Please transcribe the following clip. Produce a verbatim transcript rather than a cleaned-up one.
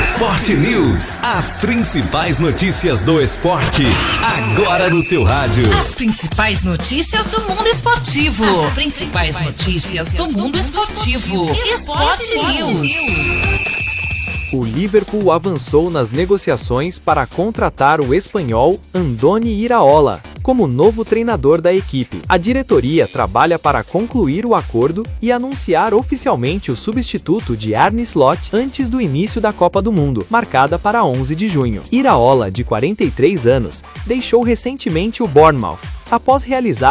Sport News. As principais notícias do esporte, agora no seu rádio. As principais notícias do mundo esportivo. As principais notícias do mundo esportivo. Sport News. O Liverpool avançou nas negociações para contratar o espanhol Andoni Iraola como novo treinador da equipe. A diretoria trabalha para concluir o acordo e anunciar oficialmente o substituto de Arne Slot antes do início da Copa do Mundo, marcada para onze de junho. Iraola, de quarenta e três anos, deixou recentemente o Bournemouth após realizar